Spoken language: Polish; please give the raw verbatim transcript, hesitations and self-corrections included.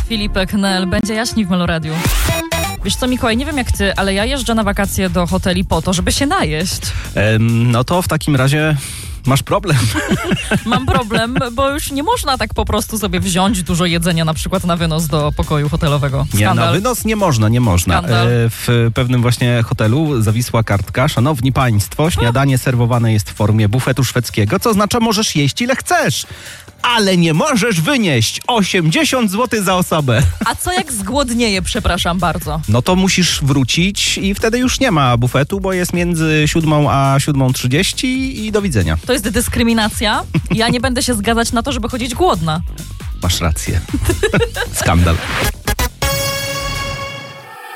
Filipek, Nel, będzie jaśniej w Meloradiu. Wiesz co, Mikołaj, nie wiem jak ty, ale ja jeżdżę na wakacje do hoteli po to, żeby się najeść. Ehm, no to w takim razie masz problem. Mam problem, bo już nie można tak po prostu sobie wziąć dużo jedzenia na przykład na wynos do pokoju hotelowego. Nie, na wynos nie można, nie można. E, w pewnym właśnie hotelu zawisła kartka. Szanowni Państwo, śniadanie serwowane jest w formie bufetu szwedzkiego, co oznacza, możesz jeść ile chcesz, ale nie możesz wynieść osiemdziesiąt złotych za osobę. A co jak zgłodnieje, przepraszam bardzo? No to musisz wrócić i wtedy już nie ma bufetu, bo jest między siódmą a siódmą trzydzieści i do widzenia. To jest dyskryminacja. Ja nie będę się zgadzać na to, żeby chodzić głodna. Masz rację. Skandal.